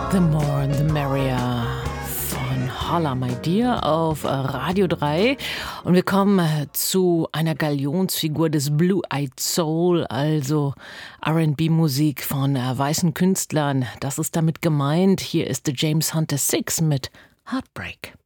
The More the Merrier von Holla My Dear auf Radio 3. Und wir kommen zu einer Galionsfigur des Blue-Eyed Soul, also R&B-Musik von weißen Künstlern. Das ist damit gemeint. Hier ist The James Hunter 6 mit Heartbreak.